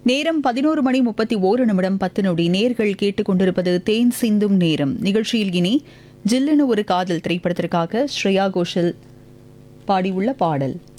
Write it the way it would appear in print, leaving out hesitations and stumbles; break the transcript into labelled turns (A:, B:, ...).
A: நேரம் 11:31 நேர்கள் கேட்டுக்கொண்டிருப்பது தேன் சிந்தும் நேரம் நிகழ்ச்சியில் இனி ஜில்லுன்னு ஒரு காதல் திரைப்படத்திற்காக ஸ்ரேயா கோஷல் பாடியுள்ள பாடல்.